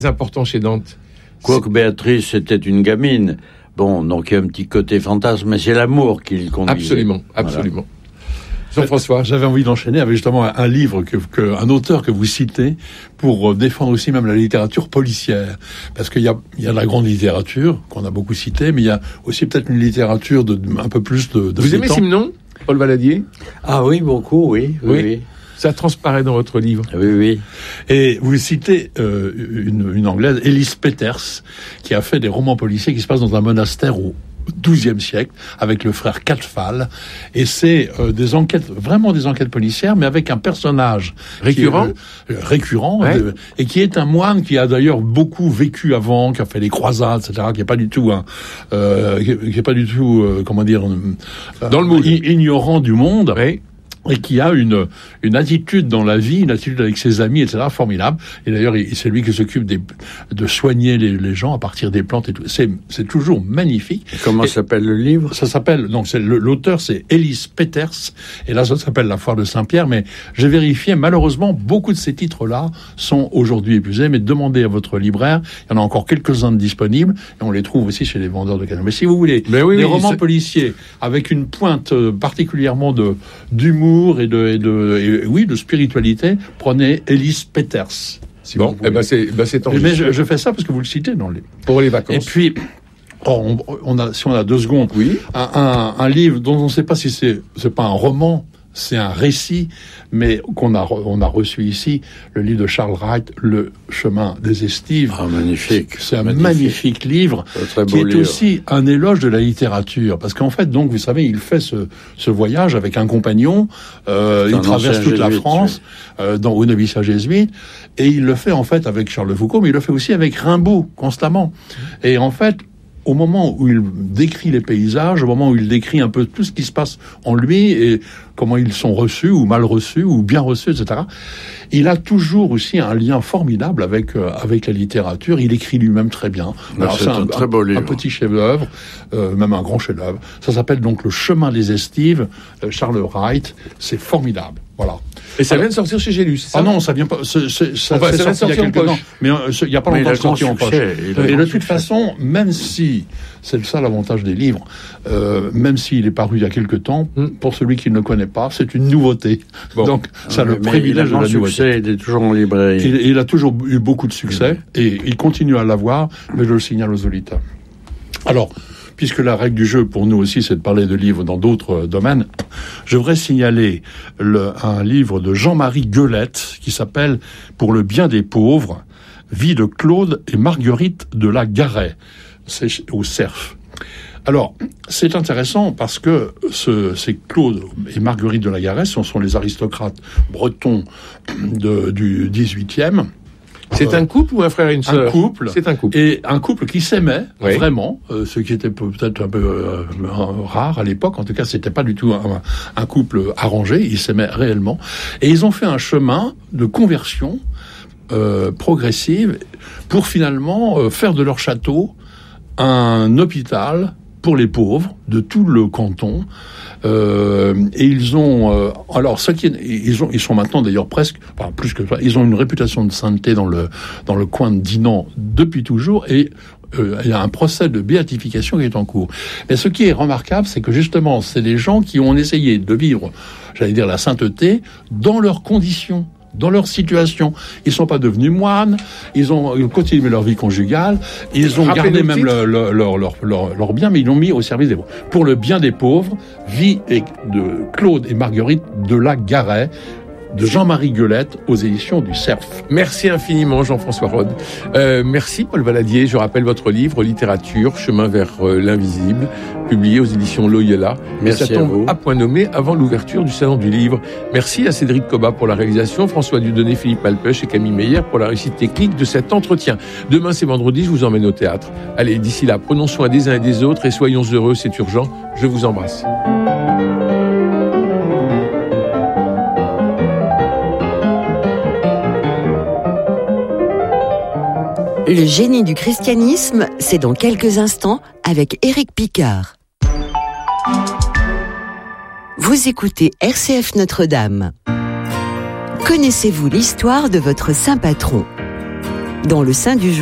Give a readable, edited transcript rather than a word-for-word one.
important chez Dante. Quoique Béatrice était une gamine. Bon, donc il y a un petit côté fantasme, mais c'est l'amour qui le conduisait. Absolument. Voilà. Jean-François. J'avais envie d'enchaîner avec justement un livre un auteur que vous citez pour défendre aussi même la littérature policière. Parce qu'il y a la grande littérature, qu'on a beaucoup citée, mais il y a aussi peut-être une littérature un peu plus de Vous aimez Simon, Paul Valadier? Ah oui, beaucoup, oui. Ça transparaît dans votre livre. Oui. Et vous citez une Anglaise, Elise Peters, qui a fait des romans policiers qui se passent dans un monastère au XIIe siècle, avec le frère Cadfael, et c'est des enquêtes policières, mais avec un personnage récurrent, et qui est un moine qui a d'ailleurs beaucoup vécu avant, qui a fait les croisades, etc., qui est pas du tout comment dire, dans le moule, ignorant du monde. Oui. Et qui a une attitude dans la vie, une attitude avec ses amis, etc., formidable. Et d'ailleurs, c'est lui qui s'occupe de soigner les gens à partir des plantes et tout. C'est toujours magnifique. Et comment s'appelle le livre? Ça s'appelle, donc l'auteur c'est Elise Peters, et là ça s'appelle La Foire de Saint-Pierre, mais j'ai vérifié, malheureusement, beaucoup de ces titres-là sont aujourd'hui épuisés, mais demandez à votre libraire, il y en a encore quelques-uns de disponibles, et on les trouve aussi chez les vendeurs de canaux. Mais si vous voulez, des romans policiers avec une pointe particulièrement d'humour, et de spiritualité, prenez Elise Peters. C'est enregistré. Mais je fais ça parce que vous le citez dans le livre. Pour les vacances. Et puis, si on a 2 secondes, oui. un livre dont on ne sait pas si c'est pas un roman, c'est un récit, mais on a reçu ici, le livre de Charles Wright, Le Chemin des Estives. Ah, magnifique. C'est un magnifique livre, qui est aussi un éloge de la littérature. Parce qu'en fait, donc, vous savez, il fait ce voyage avec un compagnon, il traverse toute la France, au noviciat jésuite, et il le fait en fait avec Charles de Foucault, mais il le fait aussi avec Rimbaud, constamment. Et en fait, au moment où il décrit les paysages, au moment où il décrit un peu tout ce qui se passe en lui et comment ils sont reçus ou mal reçus ou bien reçus, etc., il a toujours aussi un lien formidable avec la littérature. Il écrit lui-même très bien. Alors, c'est un très beau livre. Un petit chef-d'œuvre, même un grand chef-d'œuvre. Ça s'appelle donc Le Chemin des Estives, Charles Wright. C'est formidable. Voilà. Et ça vient de sortir chez Gélus, c'est ça? Ah non, ça vient pas. Ça vient de sortir il y a quelques temps. Mais il n'y a pas longtemps de sorti en poche. Et de toute façon, même si, c'est ça l'avantage des livres, même s'il est paru il y a quelques temps, pour celui qui ne le connaît pas, c'est une nouveauté. Bon. Donc, ça le privilège de la nouveauté. Il est toujours en librairie. Il a toujours eu beaucoup de succès, et il continue à l'avoir, mais je le signale aux auditeurs. Alors, puisque la règle du jeu pour nous aussi, c'est de parler de livres dans d'autres domaines, je voudrais signaler un livre de Jean-Marie Gueulette qui s'appelle « Pour le bien des pauvres, vie de Claude et Marguerite de la Garret ». C'est au Cerf. Alors, c'est intéressant parce que c'est Claude et Marguerite de la Garret, ce sont les aristocrates bretons du 18e. C'est un couple ou un frère et une sœur? Un couple. C'est un couple. Et un couple qui s'aimait, vraiment, ce qui était peut-être un peu rare à l'époque. En tout cas, c'était pas du tout un couple arrangé. Ils s'aimaient réellement. Et ils ont fait un chemin de conversion progressive pour finalement faire de leur château un hôpital pour les pauvres de tout le canton. Et ils ont alors ils sont maintenant d'ailleurs presque, enfin plus que ça, ils ont une réputation de sainteté dans le coin de Dinan depuis toujours, et il y a un procès de béatification qui est en cours. Mais ce qui est remarquable, c'est que justement c'est des gens qui ont essayé de vivre, j'allais dire, la sainteté dans leurs conditions, dans leur situation. Ils sont pas devenus moines, ils ont continué leur vie conjugale, ils ont gardé même leur bien, mais ils l'ont mis au service des pauvres. Pour le bien des pauvres, vie de Claude et Marguerite de la Garret, de Jean-Marie Gueulette, aux éditions du Cerf. Merci infiniment, Jean-François Rode. Merci, Paul Valadier. Je rappelle votre livre, Littérature, Chemin vers l'invisible, publié aux éditions Loyola. Merci. Ça tombe à point nommé avant l'ouverture du Salon du Livre. Merci à Cédric Cobat pour la réalisation, François Dudonné, Philippe Malpeuch et Camille Meyer pour la réussite technique de cet entretien. Demain, c'est vendredi, je vous emmène au théâtre. Allez, d'ici là, prenons soin des uns et des autres et soyons heureux, c'est urgent. Je vous embrasse. Le génie du christianisme, c'est dans quelques instants avec Éric Picard. Vous écoutez RCF Notre-Dame. Connaissez-vous l'histoire de votre saint patron ? dans le sein du jour.